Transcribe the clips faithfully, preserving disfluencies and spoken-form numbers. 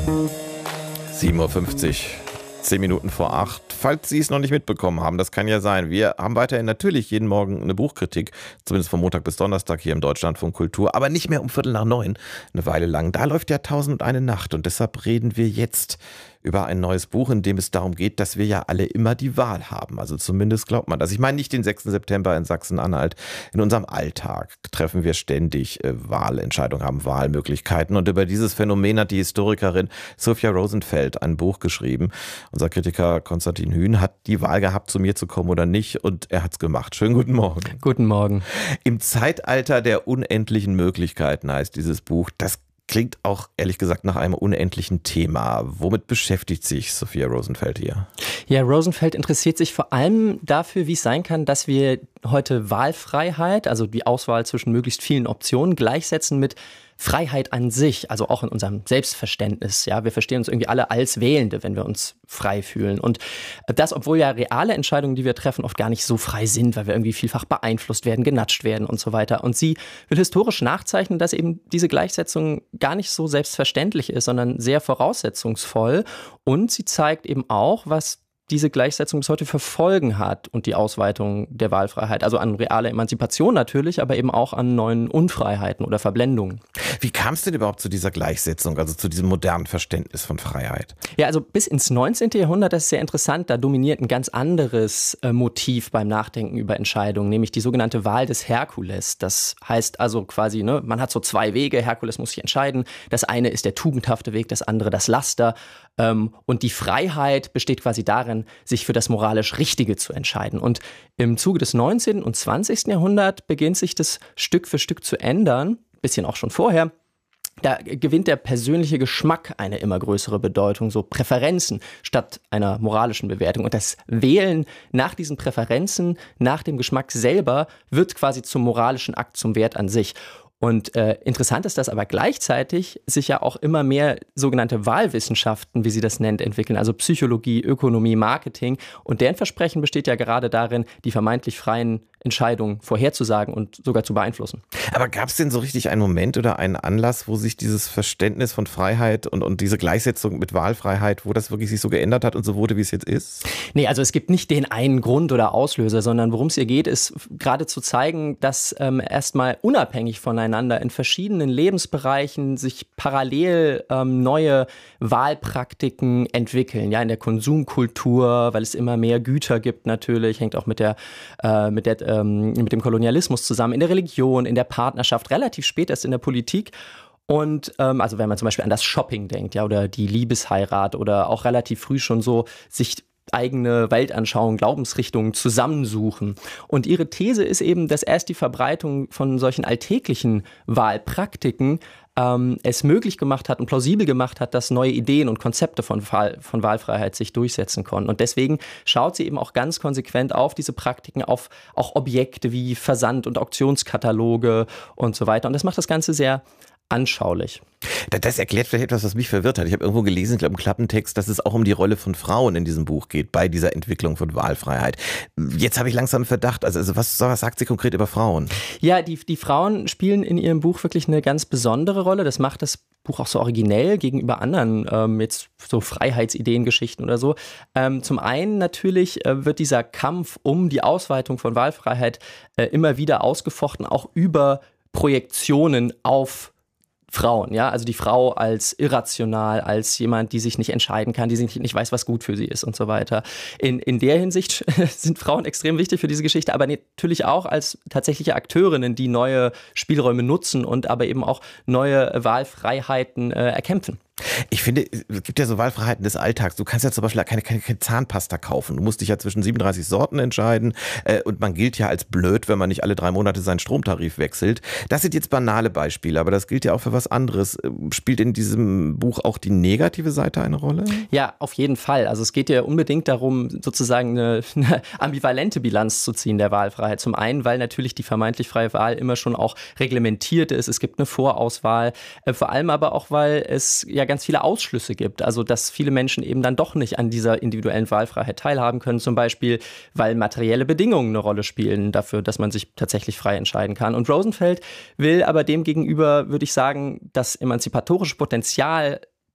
sieben Uhr fünfzig, zehn Minuten vor acht. Falls Sie es noch nicht mitbekommen haben, das kann ja sein. Wir haben weiterhin natürlich jeden Morgen eine Buchkritik, zumindest von Montag bis Donnerstag hier im Deutschlandfunk Kultur, aber nicht mehr um Viertel nach neun, eine Weile lang. Da läuft ja Tausend und eine Nacht und deshalb reden wir jetzt über ein neues Buch, in dem es darum geht, dass wir ja alle immer die Wahl haben. Also zumindest glaubt man das. Ich meine nicht den sechsten September in Sachsen-Anhalt. In unserem Alltag treffen wir ständig äh, Wahlentscheidungen, haben Wahlmöglichkeiten. Und über dieses Phänomen hat die Historikerin Sophia Rosenfeld ein Buch geschrieben. Unser Kritiker Konstantin Hühn hat die Wahl gehabt, zu mir zu kommen oder nicht. Und er hat es gemacht. Schönen guten Morgen. Guten Morgen. Im Zeitalter der unendlichen Möglichkeiten heißt dieses Buch. Das klingt auch, ehrlich gesagt, nach einem unendlichen Thema. Womit beschäftigt sich Sophia Rosenfeld hier? Ja, Rosenfeld interessiert sich vor allem dafür, wie es sein kann, dass wir heute Wahlfreiheit, also die Auswahl zwischen möglichst vielen Optionen, gleichsetzen mit Freiheit an sich, also auch in unserem Selbstverständnis. Ja, wir verstehen uns irgendwie alle als Wählende, wenn wir uns frei fühlen. Und das, obwohl ja reale Entscheidungen, die wir treffen, oft gar nicht so frei sind, weil wir irgendwie vielfach beeinflusst werden, genatscht werden und so weiter. Und sie will historisch nachzeichnen, dass eben diese Gleichsetzung gar nicht so selbstverständlich ist, sondern sehr voraussetzungsvoll. Und sie zeigt eben auch, was diese Gleichsetzung bis heute für Folgen hat und die Ausweitung der Wahlfreiheit. Also an reale Emanzipation natürlich, aber eben auch an neuen Unfreiheiten oder Verblendungen. Wie kam es denn überhaupt zu dieser Gleichsetzung, also zu diesem modernen Verständnis von Freiheit? Ja, also bis ins neunzehnten Jahrhundert, das ist sehr interessant, da dominiert ein ganz anderes äh, Motiv beim Nachdenken über Entscheidungen, nämlich die sogenannte Wahl des Herkules. Das heißt also quasi, ne, man hat so zwei Wege, Herkules muss sich entscheiden. Das eine ist der tugendhafte Weg, das andere das Laster. Ähm, und die Freiheit besteht quasi darin, sich für das moralisch Richtige zu entscheiden. Und im Zuge des neunzehnten und zwanzigsten Jahrhunderts beginnt sich das Stück für Stück zu ändern, bisschen auch schon vorher. Da gewinnt der persönliche Geschmack eine immer größere Bedeutung, so Präferenzen statt einer moralischen Bewertung. Und das Wählen nach diesen Präferenzen, nach dem Geschmack selber, wird quasi zum moralischen Akt, zum Wert an sich. Und äh, interessant ist, dass aber gleichzeitig sich ja auch immer mehr sogenannte Wahlwissenschaften, wie sie das nennt, entwickeln, also Psychologie, Ökonomie, Marketing. Und deren Versprechen besteht ja gerade darin, die vermeintlich freien Entscheidungen vorherzusagen und sogar zu beeinflussen. Aber gab es denn so richtig einen Moment oder einen Anlass, wo sich dieses Verständnis von Freiheit und, und diese Gleichsetzung mit Wahlfreiheit, wo das wirklich sich so geändert hat und so wurde, wie es jetzt ist? Nee, also es gibt nicht den einen Grund oder Auslöser, sondern worum es hier geht, ist gerade zu zeigen, dass ähm, erstmal unabhängig voneinander in verschiedenen Lebensbereichen sich parallel ähm, neue Wahlpraktiken entwickeln. Ja, in der Konsumkultur, weil es immer mehr Güter gibt natürlich, hängt auch mit der, äh, mit der ähm, mit dem Kolonialismus zusammen, in der Religion, in der Partnerschaft, relativ spät erst in der Politik. Und ähm, also wenn man zum Beispiel an das Shopping denkt, ja, oder die Liebesheirat oder auch relativ früh schon so sich eigene Weltanschauungen, Glaubensrichtungen zusammensuchen. Und ihre These ist eben, dass erst die Verbreitung von solchen alltäglichen Wahlpraktiken ähm, es möglich gemacht hat und plausibel gemacht hat, dass neue Ideen und Konzepte von, Wahl, von Wahlfreiheit sich durchsetzen konnten. Und deswegen schaut sie eben auch ganz konsequent auf diese Praktiken, auf auch Objekte wie Versand- und Auktionskataloge und so weiter. Und das macht das Ganze sehr anschaulich. Das erklärt vielleicht etwas, was mich verwirrt hat. Ich habe irgendwo gelesen, ich glaube im Klappentext, dass es auch um die Rolle von Frauen in diesem Buch geht, bei dieser Entwicklung von Wahlfreiheit. Jetzt habe ich langsam einen Verdacht. Also, also was, was sagt sie konkret über Frauen? Ja, die, die Frauen spielen in ihrem Buch wirklich eine ganz besondere Rolle. Das macht das Buch auch so originell gegenüber anderen, ähm, jetzt so Freiheitsideengeschichten oder so. Ähm, zum einen natürlich äh, wird dieser Kampf um die Ausweitung von Wahlfreiheit äh, immer wieder ausgefochten, auch über Projektionen auf Frauen, ja, also die Frau als irrational, als jemand, die sich nicht entscheiden kann, die sich nicht weiß, was gut für sie ist und so weiter. In, in der Hinsicht sind Frauen extrem wichtig für diese Geschichte, aber natürlich auch als tatsächliche Akteurinnen, die neue Spielräume nutzen und aber eben auch neue Wahlfreiheiten äh, erkämpfen. Ich finde, es gibt ja so Wahlfreiheiten des Alltags. Du kannst ja zum Beispiel keine, keine, keine Zahnpasta kaufen. Du musst dich ja zwischen siebenunddreißig Sorten entscheiden. Äh, und man gilt ja als blöd, wenn man nicht alle drei Monate seinen Stromtarif wechselt. Das sind jetzt banale Beispiele, aber das gilt ja auch für was anderes. Spielt in diesem Buch auch die negative Seite eine Rolle? Ja, auf jeden Fall. Also es geht ja unbedingt darum, sozusagen eine, eine ambivalente Bilanz zu ziehen der Wahlfreiheit. Zum einen, weil natürlich die vermeintlich freie Wahl immer schon auch reglementiert ist. Es gibt eine Vorauswahl. Äh, vor allem aber auch, weil es ja ganz viele Ausschlüsse gibt. Also dass viele Menschen eben dann doch nicht an dieser individuellen Wahlfreiheit teilhaben können. Zum Beispiel, weil materielle Bedingungen eine Rolle spielen dafür, dass man sich tatsächlich frei entscheiden kann. Und Rosenfeld will aber demgegenüber, würde ich sagen, das emanzipatorische Potenzial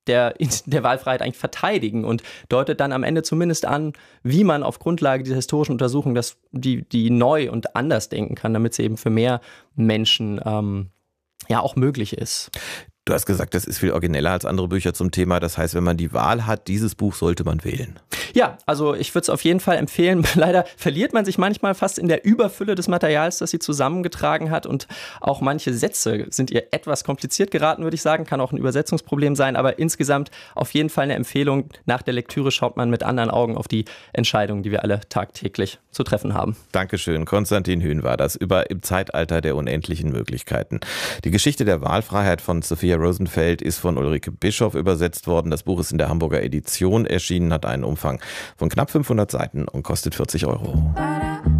der, der Wahlfreiheit eigentlich verteidigen und deutet dann am Ende zumindest an, wie man auf Grundlage dieser historischen Untersuchung das, die, die neu und anders denken kann, damit sie eben für mehr Menschen ähm, ja auch möglich ist. Du hast gesagt, das ist viel origineller als andere Bücher zum Thema. Das heißt, wenn man die Wahl hat, dieses Buch sollte man wählen. Ja, also ich würde es auf jeden Fall empfehlen. Leider verliert man sich manchmal fast in der Überfülle des Materials, das sie zusammengetragen hat. Und auch manche Sätze sind ihr etwas kompliziert geraten, würde ich sagen. Kann auch ein Übersetzungsproblem sein. Aber insgesamt auf jeden Fall eine Empfehlung. Nach der Lektüre schaut man mit anderen Augen auf die Entscheidungen, die wir alle tagtäglich zu treffen haben. Dankeschön. Konstantin Hühn war das über Im Zeitalter der unendlichen Möglichkeiten. Die Geschichte der Wahlfreiheit von Sophia Rosenfeld ist von Ulrike Bischoff übersetzt worden. Das Buch ist in der Hamburger Edition erschienen, hat einen Umfang von knapp fünfhundert Seiten und kostet vierzig Euro.